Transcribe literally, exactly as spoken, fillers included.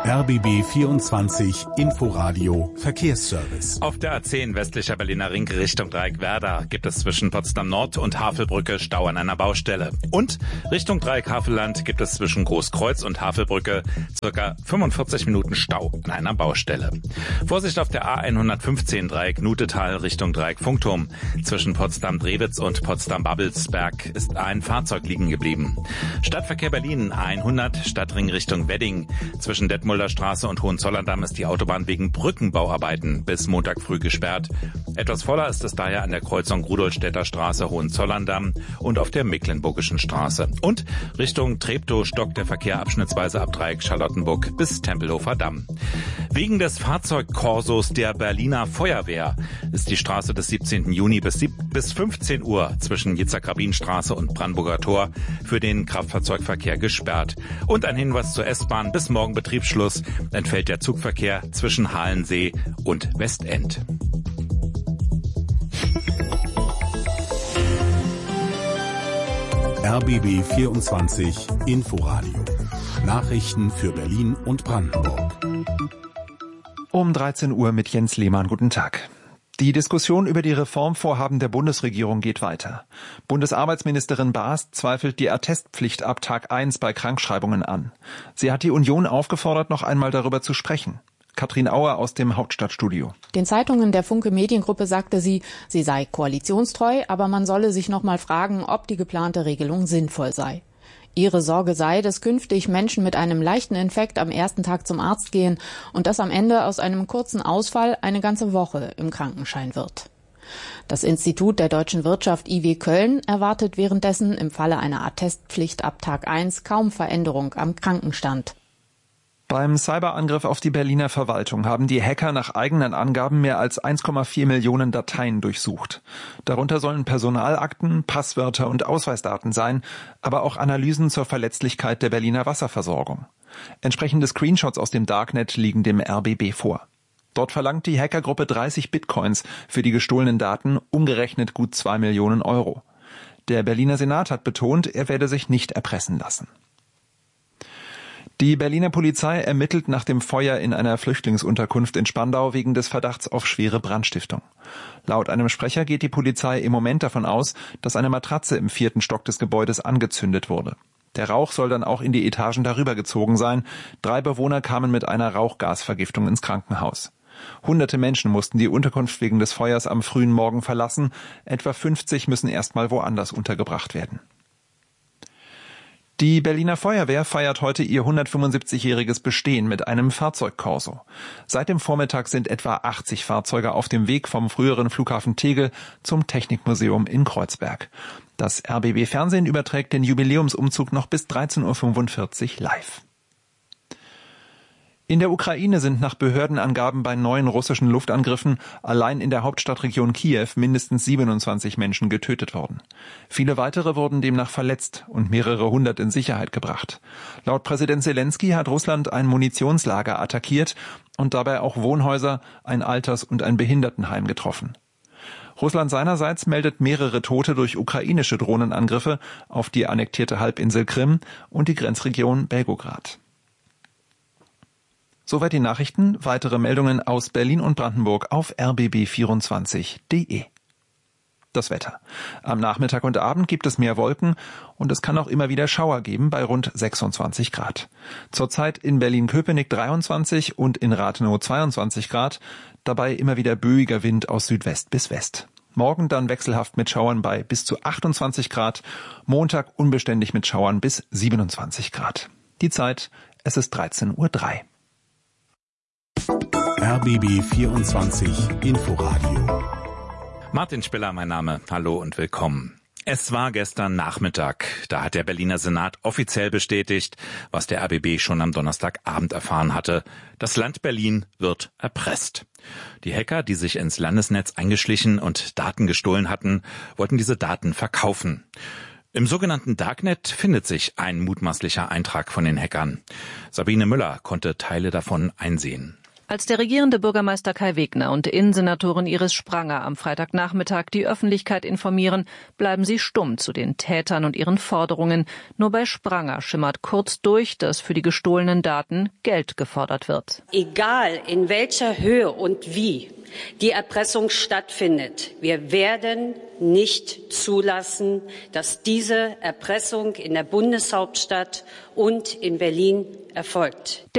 R B B vierundzwanzig Inforadio Verkehrsservice. Auf der A zehn westlicher Berliner Ring Richtung Dreieck-Werder gibt es zwischen Potsdam Nord und Havelbrücke Stau an einer Baustelle. Und Richtung Dreieck-Havelland gibt es zwischen Großkreuz und Havelbrücke circa fünfundvierzig Minuten Stau an einer Baustelle. Vorsicht auf der A hundertfünfzehn Dreieck Nutetal Richtung Dreieck-Funkturm. Zwischen Potsdam-Drewitz und Potsdam-Babelsberg ist ein Fahrzeug liegen geblieben. Stadtverkehr Berlin A hundert Stadtring Richtung Wedding. Zwischen Detmolder Straße und Hohenzollern-Damm ist die Autobahn wegen Brückenbauarbeiten bis Montag früh gesperrt. Etwas voller ist es daher an der Kreuzung Rudolstädter Straße, Hohenzollern-Damm und auf der Mecklenburgischen Straße. Und Richtung Treptow stockt der Verkehr abschnittsweise ab Dreieck Charlottenburg bis Tempelhofer Damm. Wegen des Fahrzeugkorsos der Berliner Feuerwehr ist die Straße des siebzehnten Juni bis, bis fünfzehn Uhr zwischen Jitzek-Rabin-Straße und Brandenburger Tor für den Kraftfahrzeugverkehr gesperrt. Und ein Hinweis zur S-Bahn: bis morgen Betriebsschluss entfällt der Zugverkehr zwischen Halensee und Westend. R B B vierundzwanzig Inforadio. Nachrichten für Berlin und Brandenburg. Um dreizehn Uhr mit Jens Lehmann. Guten Tag. Die Diskussion über die Reformvorhaben der Bundesregierung geht weiter. Bundesarbeitsministerin Baas zweifelt die Attestpflicht ab Tag eins bei Krankschreibungen an. Sie hat die Union aufgefordert, noch einmal darüber zu sprechen. Katrin Auer aus dem Hauptstadtstudio. Den Zeitungen der Funke Mediengruppe sagte sie, sie sei koalitionstreu, aber man solle sich noch mal fragen, ob die geplante Regelung sinnvoll sei. Ihre Sorge sei, dass künftig Menschen mit einem leichten Infekt am ersten Tag zum Arzt gehen und dass am Ende aus einem kurzen Ausfall eine ganze Woche im Krankenschein wird. Das Institut der deutschen Wirtschaft I W Köln erwartet währenddessen im Falle einer Attestpflicht ab Tag eins kaum Veränderung am Krankenstand. Beim Cyberangriff auf die Berliner Verwaltung haben die Hacker nach eigenen Angaben mehr als eins Komma vier Millionen Dateien durchsucht. Darunter sollen Personalakten, Passwörter und Ausweisdaten sein, aber auch Analysen zur Verletzlichkeit der Berliner Wasserversorgung. Entsprechende Screenshots aus dem Darknet liegen dem R B B vor. Dort verlangt die Hackergruppe dreißig Bitcoins für die gestohlenen Daten, umgerechnet gut zwei Millionen Euro. Der Berliner Senat hat betont, er werde sich nicht erpressen lassen. Die Berliner Polizei ermittelt nach dem Feuer in einer Flüchtlingsunterkunft in Spandau wegen des Verdachts auf schwere Brandstiftung. Laut einem Sprecher geht die Polizei im Moment davon aus, dass eine Matratze im vierten Stock des Gebäudes angezündet wurde. Der Rauch soll dann auch in die Etagen darüber gezogen sein. Drei Bewohner kamen mit einer Rauchgasvergiftung ins Krankenhaus. Hunderte Menschen mussten die Unterkunft wegen des Feuers am frühen Morgen verlassen. Etwa fünfzig müssen erstmal woanders untergebracht werden. Die Berliner Feuerwehr feiert heute ihr hundertfünfundsiebzigjähriges Bestehen mit einem Fahrzeugkorso. Seit dem Vormittag sind etwa achtzig Fahrzeuge auf dem Weg vom früheren Flughafen Tegel zum Technikmuseum in Kreuzberg. Das R B B Fernsehen überträgt den Jubiläumsumzug noch bis dreizehn Uhr fünfundvierzig live. In der Ukraine sind nach Behördenangaben bei neuen russischen Luftangriffen allein in der Hauptstadtregion Kiew mindestens siebenundzwanzig Menschen getötet worden. Viele weitere wurden demnach verletzt und mehrere hundert in Sicherheit gebracht. Laut Präsident Selenskyj hat Russland ein Munitionslager attackiert und dabei auch Wohnhäuser, ein Alters- und ein Behindertenheim getroffen. Russland seinerseits meldet mehrere Tote durch ukrainische Drohnenangriffe auf die annektierte Halbinsel Krim und die Grenzregion Belgorod. Soweit die Nachrichten. Weitere Meldungen aus Berlin und Brandenburg auf r b b vierundzwanzig punkt d e. Das Wetter. Am Nachmittag und Abend gibt es mehr Wolken und es kann auch immer wieder Schauer geben bei rund sechsundzwanzig Grad. Zurzeit in Berlin-Köpenick dreiundzwanzig und in Rathenow zweiundzwanzig Grad. Dabei immer wieder böiger Wind aus Südwest bis West. Morgen dann wechselhaft mit Schauern bei bis zu achtundzwanzig Grad. Montag unbeständig mit Schauern bis siebenundzwanzig Grad. Die Zeit, es ist dreizehn Uhr drei. R B B vierundzwanzig Inforadio. Martin Spiller, mein Name. Hallo und willkommen. Es war gestern Nachmittag. Da hat der Berliner Senat offiziell bestätigt, was der R B B schon am Donnerstagabend erfahren hatte. Das Land Berlin wird erpresst. Die Hacker, die sich ins Landesnetz eingeschlichen und Daten gestohlen hatten, wollten diese Daten verkaufen. Im sogenannten Darknet findet sich ein mutmaßlicher Eintrag von den Hackern. Sabine Müller konnte Teile davon einsehen. Als der regierende Bürgermeister Kai Wegner und Innensenatorin Iris Spranger am Freitagnachmittag die Öffentlichkeit informieren, bleiben sie stumm zu den Tätern und ihren Forderungen. Nur bei Spranger schimmert kurz durch, dass für die gestohlenen Daten Geld gefordert wird. Egal in welcher Höhe und wie die Erpressung stattfindet, wir werden nicht zulassen, dass diese Erpressung in der Bundeshauptstadt und in Berlin erfolgt.